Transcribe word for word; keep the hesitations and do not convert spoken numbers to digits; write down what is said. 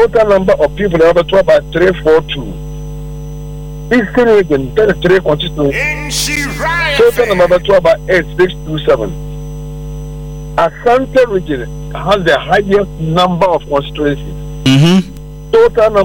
total number of people number two about three forty-two. Eastern region thirty-three constituencies. Total number two about eight six two seven. Asante region has the highest number of constituencies. Mm-hmm. Total number